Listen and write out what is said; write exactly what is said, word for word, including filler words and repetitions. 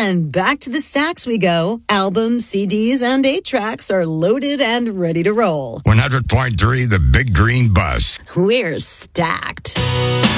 And back to the stacks we go. Albums, C Ds, and eight tracks are loaded and ready to roll. one hundred point three The Big Green Bus. We're stacked.